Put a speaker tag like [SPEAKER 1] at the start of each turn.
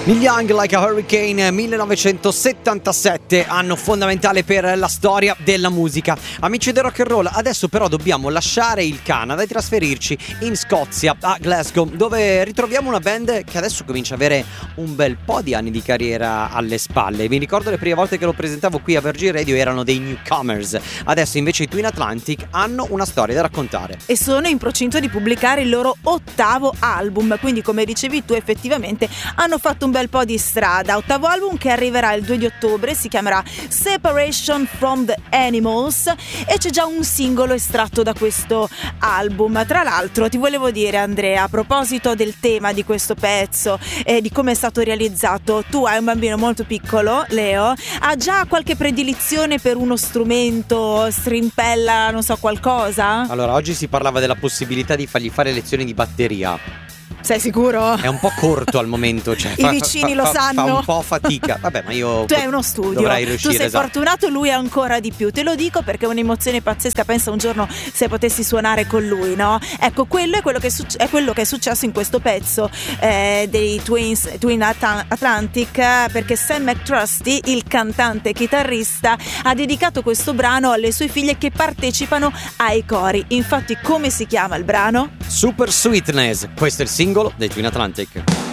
[SPEAKER 1] Neil Young, Like a Hurricane, 1977, anno fondamentale per la storia della musica. Amici del rock and roll, adesso però dobbiamo lasciare il Canada e trasferirci in Scozia, a Glasgow, dove ritroviamo una band che adesso comincia ad avere un bel po' di anni di carriera alle spalle. Mi ricordo le prime volte che lo presentavo qui a Virgin Radio erano dei newcomers. Adesso invece i Twin Atlantic hanno una storia da raccontare.
[SPEAKER 2] E sono in procinto di pubblicare il loro 8º album, quindi come dicevi tu effettivamente hanno fatto un bel po' di strada. 8º album che arriverà il 2 di ottobre, si chiamerà Separation from the Animals e c'è già un singolo estratto da questo album. Tra l'altro ti volevo dire, Andrea, a proposito del tema di questo pezzo e di come è stato realizzato, tu hai un bambino molto piccolo, Leo, ha già qualche predilizione per uno strumento, strimpella, non so, qualcosa?
[SPEAKER 1] Allora, oggi si parlava della possibilità di fargli fare lezioni di batteria.
[SPEAKER 2] Sei sicuro?
[SPEAKER 1] È un po' corto al momento, cioè
[SPEAKER 2] I vicini lo sanno.
[SPEAKER 1] Fa un po' fatica. Vabbè, ma io
[SPEAKER 2] tu hai uno studio,
[SPEAKER 1] dovrai riuscire,
[SPEAKER 2] tu sei
[SPEAKER 1] esatto.
[SPEAKER 2] fortunato, lui ancora di più. Te lo dico perché è un'emozione pazzesca. Pensa un giorno se potessi suonare con lui, no? Ecco, quello è quello che è quello che è successo in questo pezzo dei Twin Atlantic, perché Sam McTrusty, il cantante e chitarrista, ha dedicato questo brano alle sue figlie che partecipano ai cori. Infatti, come si chiama il brano?
[SPEAKER 1] Super Sweetness, questo è il singolo dei Twin Atlantic.